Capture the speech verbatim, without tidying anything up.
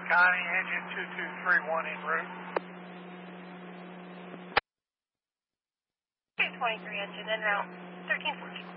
Connie, engine two two three one en route. two twenty-three engine en route, thirteen forty.